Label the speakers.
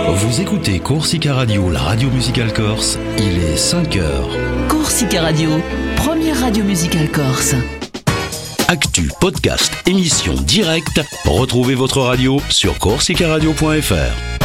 Speaker 1: Vous écoutez Corsica Radio, la radio musicale corse. Il est 5h.
Speaker 2: Corsica Radio, première radio musicale corse.
Speaker 1: Actu, podcast, émission directe. Retrouvez votre radio sur corsicaradio.fr.